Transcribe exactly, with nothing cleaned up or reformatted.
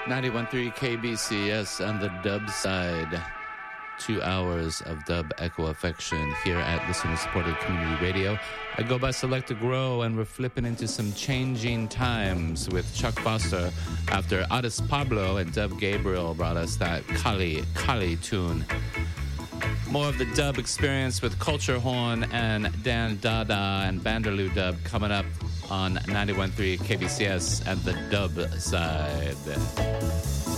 ninety-one point three K B C S and the dub side. Two hours of dub echo affection here at listener-supported community radio. I go by Select to Grow, and we're flipping into some changing times with Chuck Foster after Artist Pablo and Dub Gabriel brought us that Kali, Kali tune. More of the dub experience with Culture Horn and Dan Dada and Vanderloo Dub coming up on ninety-one point three K B C S and the dub side.